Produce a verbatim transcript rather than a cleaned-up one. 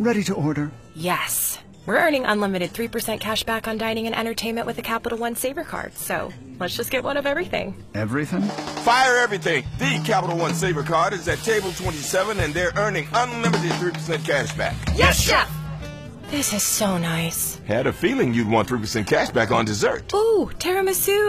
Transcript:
Ready to order. Yes. We're earning unlimited three percent cash back on dining and entertainment with a Capital One Saver card, so let's just get one of everything. Everything? Fire everything! The Capital One Saver card is at table twenty-seven, and they're earning unlimited three percent cash back. Yes, Chef! This is so nice. Had a feeling you'd want three percent cash back on dessert. Ooh, tiramisu!